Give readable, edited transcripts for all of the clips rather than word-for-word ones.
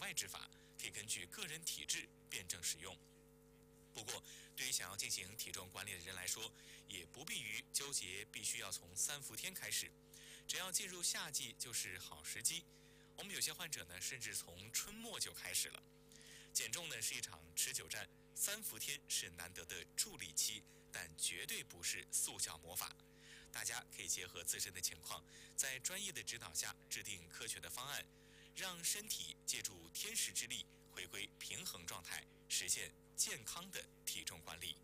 代制法，可以根据个人体质辩证使用。不过，对于想要进行体重管理的人来说，也不必于纠结必须要从3伏天开始，只要进入夏季就是好时机。我们有些患者呢，甚至从春末就开始了。减重呢是一场持久战，3伏天是难得的助力期，但绝对不是速效魔法。大家可以结合自身的情况，在专业的指导下制定科学的方案，让身体借助天时之力回归平衡状态，实现健康的体重管理。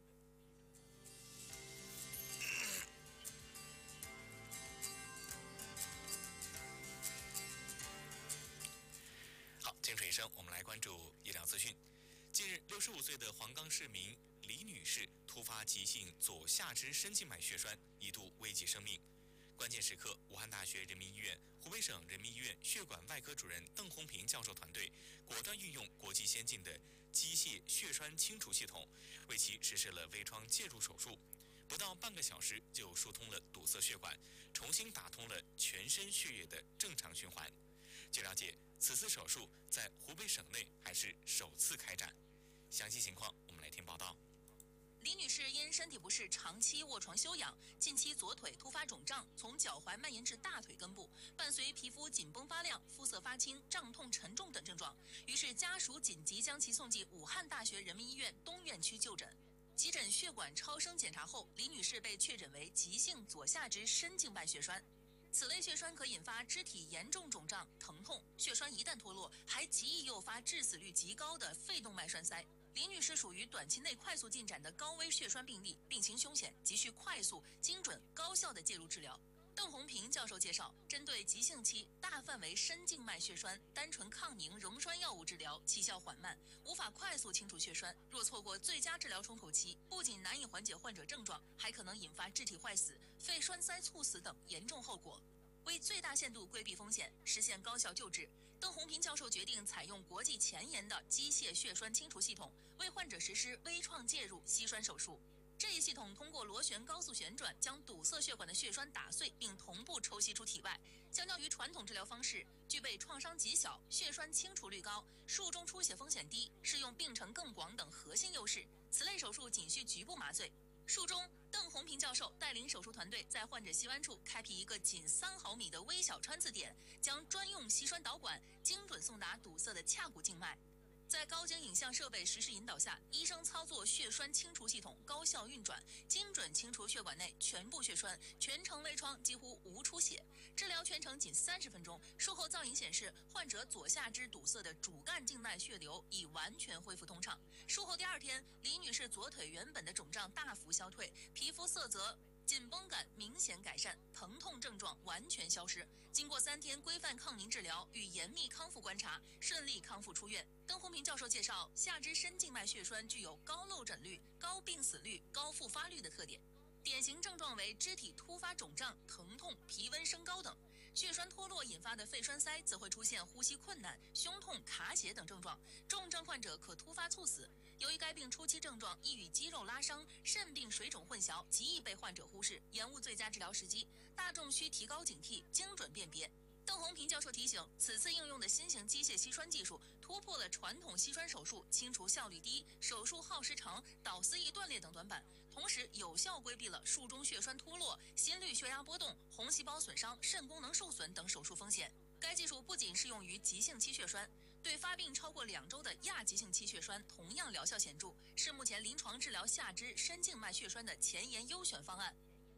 好，精神医生，我们来关注医疗资讯。近日，65岁的黄冈市民李女士突发急性左下肢深静脉血栓，一度危及生命。关键时刻，武汉大学人民医院、湖北省人民医院血管外科主任邓红平教授团队果断运用国际先进的机械血栓清除系统，为其实施了微创介入手术。不到半个小时就疏通了堵塞血管，重新打通了全身血液的正常循环。据了解，此次手术在湖北省内还是首次开展。详细情况，我们来听报道。 李女士因身体不适，长期卧床休养，近期左腿突发肿胀，从脚踝蔓延至大腿根部，伴随皮肤紧绷发亮、肤色发青、胀痛沉重等症状。于是家属紧急将其送进武汉大学人民医院东院区就诊。急诊血管超声检查后，李女士被确诊为急性左下肢深静脉血栓。此类血栓可引发肢体严重肿胀、疼痛，血栓一旦脱落，还极易诱发致死率极高的肺动脉栓塞。李女士属于短期内快速进展的高危血栓病例，病情凶险，急需快速、精准、高效的介入治疗。邓红平教授介绍，针对急性期大范围深静脉血栓，单纯抗凝溶栓药物治疗起效缓慢，无法快速清除血栓。若错过最佳治疗窗口期，不仅难以缓解患者症状，还可能引发肢体坏死、肺栓塞猝死等严重后果。为最大限度规避风险，实现高效救治，邓红平教授决定采用国际前沿的机械血栓清除系统，为患者实施微创介入吸栓手术。这一系统通过螺旋高速旋转，将堵塞血管的血栓打碎，并同步抽吸出体外。相较于传统治疗方式，具备创伤极小、血栓清除率高、术中出血风险低、适用病程更广等核心优势。此类手术仅需局部麻醉。术中，邓红平教授带领手术团队在患者膝弯处开辟一个仅3毫米的微小穿刺点，将专用吸栓导管精准送达堵塞的髂骨静脉。在高精影像设备实时引导下，医生操作血栓清除系统高效运转，精准清除血管内全部血栓，全程微创几乎无出血。治疗全程仅30分钟，术后造影显示，患者左下肢堵塞的主干静脉血流已完全恢复通畅。术后第2天，李女士左腿原本的肿胀大幅消退，皮肤色泽紧绷感明显改善，疼痛症状完全消失。经过3天规范抗凝治疗与严密康复观察，顺利康复出院。邓红平教授介绍，下肢深静脉血栓具有高漏诊率、高病死率、高复发率的特点。典型症状为肢体突发肿胀、疼痛、皮温升高等。血栓脱落引发的肺栓塞则会出现呼吸困难、胸痛、卡血等症状。重症患者可突发猝死。由于该病初期症状易与肌肉拉伤、肾病水肿混淆，极易被患者忽视，延误最佳治疗时机。大众需提高警惕，精准辨别。邓红平教授提醒，此次应用的新型机械吸栓技术突破了传统吸栓手术清除效率低、手术耗时长、导丝易断裂等短板，同时有效规避了术中血栓脱落、心率血压波动、红细胞损伤、肾功能受损等手术风险。该技术不仅适用于急性期血栓，对发病超过2周的亚急性期血栓同样疗效显著，是目前临床治疗下肢深静脉血栓的前沿优选方案。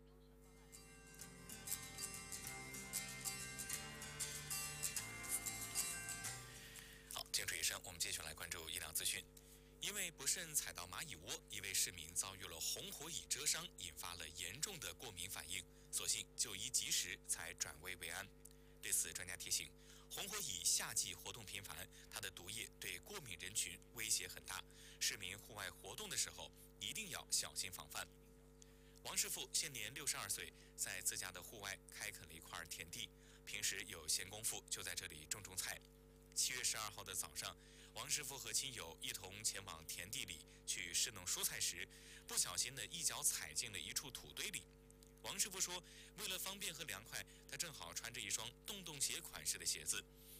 精准医生，我们继续来关注医疗资讯。因为不慎踩到蚂蚁窝，一位市民遭遇了红火蚁蛰伤，引发了严重的过敏反应，所幸就医及时，才转危为安。对此，专家提醒，红火蚁夏季活动频繁，它的毒液对过敏人群威胁很大，市民户外活动的时候一定要小心防范。王师傅现年62岁，在自家的户外开垦了一块田地，平时有闲工夫就在这里种菜。7月12号的早上，王师傅和亲友一同前往田地里去侍弄蔬菜时，不小心的一脚踩进了一处土堆里。王师傅说，为了方便和凉快，他正好穿着一双洞洞鞋款式的鞋子，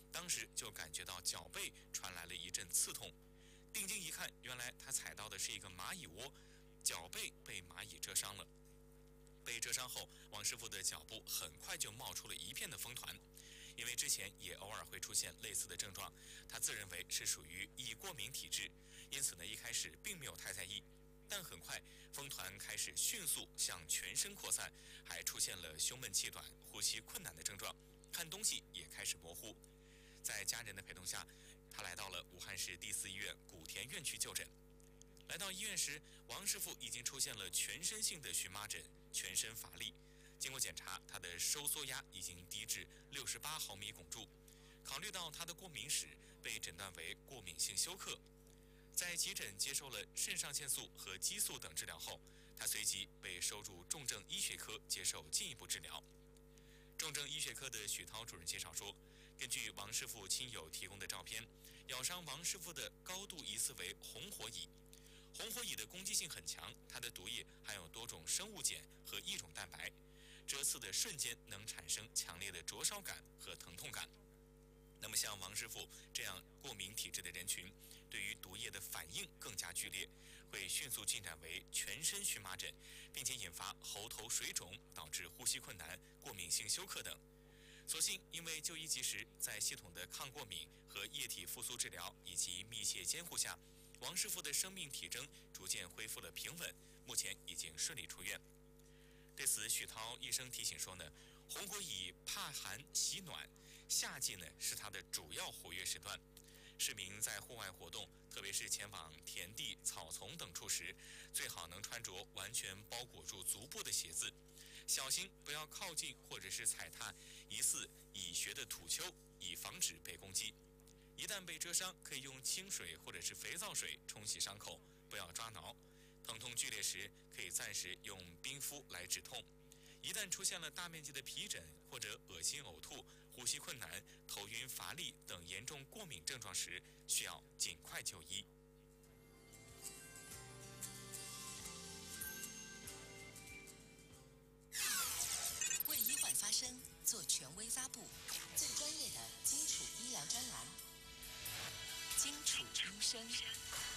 当时就感觉到脚背传来了一阵刺痛，定睛一看，原来他踩到的是一个蚂蚁窝，脚背被蚂蚁蛰伤了。被蛰伤后，王师傅的脚部很快就冒出了一片的风团。因为之前也偶尔会出现类似的症状，他自认为是属于易过敏体质，因此呢一开始并没有太在意。但很快，风团开始迅速向全身扩散，还出现了胸闷气短、呼吸困难的症状，看东西也开始模糊。在家人的陪同下，他来到了武汉市第4医院古田院区就诊。来到医院时，王师傅已经出现了全身性的荨麻疹，全身乏力。经过检查，他的收缩压已经低至68毫米汞柱。考虑到他的过敏史，被诊断为过敏性休克。在急诊接受了肾上腺素和激素等治疗后，他随即被收入重症医学科接受进一步治疗。重症医学科的许涛主任介绍说，根据王师傅亲友提供的照片，咬伤王师傅的高度疑似为红火蚁。红火蚁的攻击性很强，它的毒液含有多种生物碱和异种蛋白，蛰刺的瞬间能产生强烈的灼烧感和疼痛感。那么像王师傅这样过敏体质的人群，对于毒液的反应更加剧烈，会迅速进展为全身荨麻疹，并且引发喉头水肿，导致呼吸困难、过敏性休克等。所幸因为就医及时，在系统的抗过敏和液体复苏治疗以及密切监护下，王师傅的生命体征逐渐恢复了平稳，目前已经顺利出院。对此，许涛医生提醒说呢，红火蚁怕寒喜暖，夏季呢是它的主要活跃时段。市民在户外活动，特别是前往田地、草丛等处时，最好能穿着完全包裹住足部的鞋子，小心不要靠近或者是踩踏疑似蚁穴的土丘，以防止被攻击。一旦被蛰伤，可以用清水或者是肥皂水冲洗伤口，不要抓挠。疼痛剧烈时，可以暂时用冰敷来止痛。一旦出现了大面积的皮疹或者恶心呕吐、呼吸困难、头晕乏力等严重过敏症状时，需要尽快就医。 为医患发声，做权威发布，最专业的基础医疗专栏，基础医生。